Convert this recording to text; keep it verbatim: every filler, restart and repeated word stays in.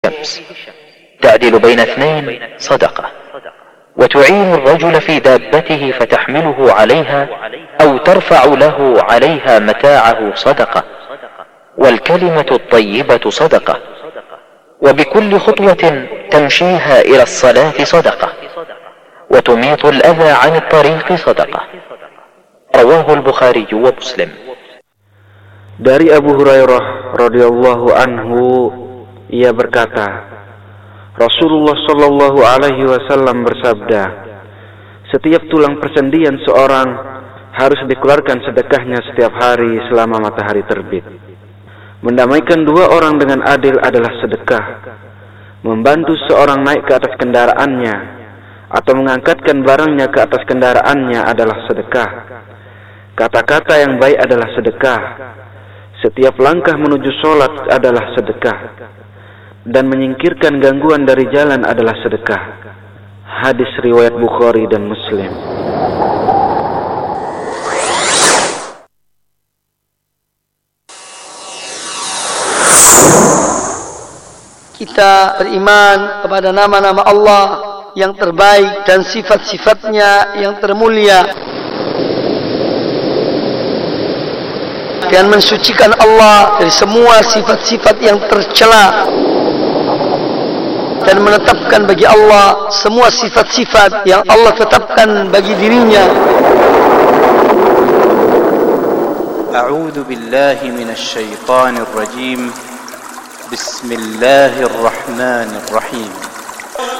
الشمس تعدل بين اثنين صدقة، وتعين الرجل في دابته فتحمله عليها أو ترفع له عليها متاعه صدقة، والكلمة الطيبة صدقة، وبكل خطوة تمشيها إلى الصلاة صدقة، وتميط الأذى عن الطريق صدقة. رواه البخاري ومسلم. Dari Abu Hurairah radhiyallahu anhu, ia berkata, Rasulullah shallallahu alaihi wasallam bersabda, setiap tulang persendian seorang harus dikeluarkan sedekahnya setiap hari selama matahari terbit. Mendamaikan dua orang dengan adil adalah sedekah. Membantu seorang naik ke atas kendaraannya atau mengangkatkan barangnya ke atas kendaraannya adalah sedekah. Kata-kata yang baik adalah sedekah. Setiap langkah menuju sholat adalah sedekah, dan menyingkirkan gangguan dari jalan adalah sedekah. Hadis riwayat Bukhari dan Muslim. Kita beriman kepada nama-nama Allah yang terbaik dan sifat-sifatnya yang termulia, dan mensucikan Allah dari semua sifat-sifat yang tercela, dan menetapkan bagi Allah semua sifat-sifat yang Allah tetapkan bagi dirinya. A'udzu billahi minasy syaithanir rajim. Bismillahirrahmanirrahim.